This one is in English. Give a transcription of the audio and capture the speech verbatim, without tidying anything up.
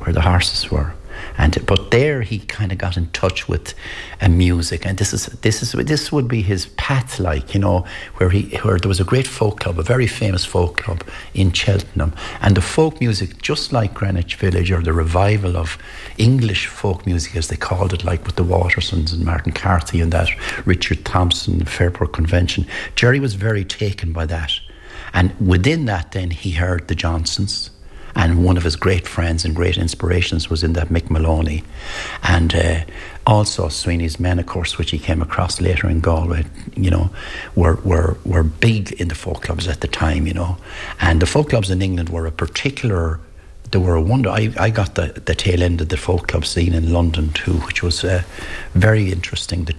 where the horses were. And but there he kind of got in touch with uh, music, and this is this is this would be his path, like, you know, where he where there was a great folk club, a very famous folk club in Cheltenham, and the folk music, just like Greenwich Village, or the revival of English folk music as they called it, like with the Watersons and Martin Carthy and that, Richard Thompson, Fairport Convention. Jerry was very taken by that, and within that, then he heard the Johnsons. And one of his great friends and great inspirations was in that Mick Maloney. And uh, also Sweeney's Men, of course, which he came across later in Galway, you know, were, were, were big in the folk clubs at the time, you know. And the folk clubs in England were a particular... They were a wonder. I, I got the, the tail end of the folk club scene in London too, which was uh, very interesting. The